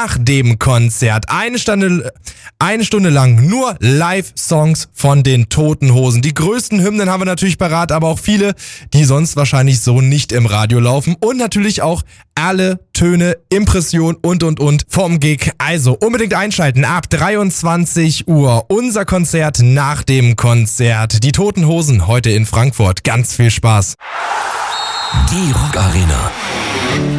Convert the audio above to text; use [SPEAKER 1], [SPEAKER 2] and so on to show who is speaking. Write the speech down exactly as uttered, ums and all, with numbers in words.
[SPEAKER 1] nach dem Konzert. Eine Stunde, eine Stunde lang nur Live-Songs von den Toten Hosen. Die größten Hymnen haben wir natürlich parat, aber auch viele, die sonst wahrscheinlich so nicht im Radio laufen. Und natürlich auch alle Töne, Impression und und und vom Gig. Also unbedingt einschalten ab dreiundzwanzig Uhr. Unser Konzert nach dem Konzert. Die Toten Hosen heute in Frankfurt. Ganz viel Spaß.
[SPEAKER 2] Die Rock Arena.